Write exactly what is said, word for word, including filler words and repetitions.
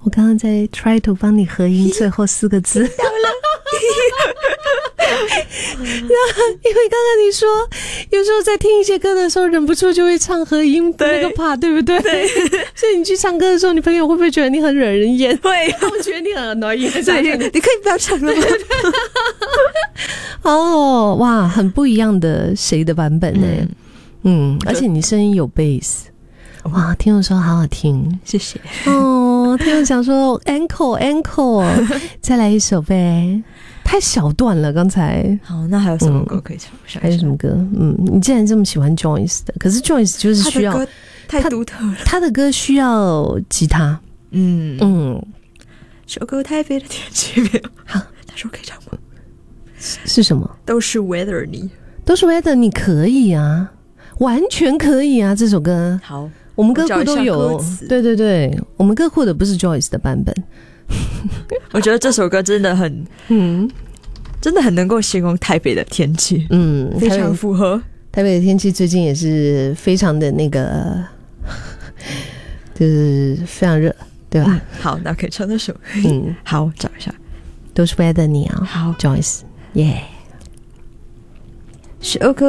我刚刚在 try to 帮你合音最后四个字。因为刚刚你说有时候在听一些歌的时候忍不住就会唱合音那个 part 对不对？对，所以你去唱歌的时候你朋友会不会觉得你很惹人厌？ 会， 他们觉得你很 annoying。 对，你可以不要唱了吗？ 哦，哇，很不一样的谁的版本呢？ 嗯, 嗯，而且你声音有 bass， 哇，听众说好好听， 谢谢。 哦，听众讲说 encore encore， 再来一首呗，太小段了刚才。 好，那还有什么歌可以唱？嗯、 还有什么歌？嗯，你既然这么喜欢 Joyce 的，可是 Joyce 就是需要他的歌太独特了， 他的歌需要吉他。嗯嗯， 首歌台北的天气没有好，他说可以唱吗？ 是什么？ 都是 Weather 你， 都是 Weather 你可以啊，完全可以啊，这首歌。 好， 我们歌库都有。对对对，我们歌库的不是 Joyce 的版本。 我觉得这首歌真的很，嗯，真的很能够形容台北的天气，嗯，非常符合。 台北的天气最近也是非常的那个，就是非常热，对吧？ 嗯、好，那可以唱那首。嗯，好，找一下， 都是 Weather 你啊， 好 ，Joyce， 耶、yeah 。 首歌